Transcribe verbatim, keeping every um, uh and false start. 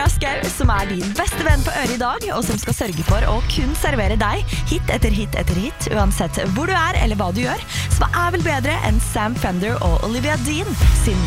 Skau, som er din beste venn på øret i dag, og som skal sørge for å kun servere deg hit etter hit etter hit, uansett hvor du er eller hva du gjør, som er vel bedre enn Sam Fender og Olivia Dean sin